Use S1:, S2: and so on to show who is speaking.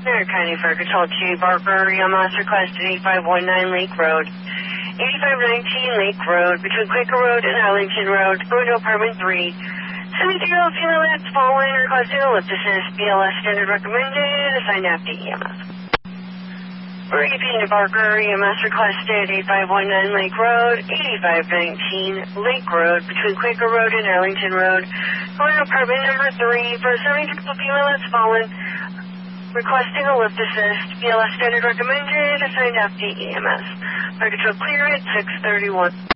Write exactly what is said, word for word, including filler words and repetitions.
S1: Center County Fire Control two, Barker, E M S requested eighty-five nineteen Lake Road. eighty-five nineteen Lake Road, between Quaker Road and Arlington Road, going to apartment three. seventy-year-old female that's fallen, requesting a lift assist, B L S standard recommended, assigned after E M S. Repeating to Barker, E M S requested eighty-five nineteen Lake Road, eighty-five nineteen Lake Road, between Quaker Road and Arlington Road, going to apartment number three, for a seventy-year-old female that's fallen, requesting a lift assist, B L S standard recommended, assigned after E M S. Fire control clear at six thirty-one.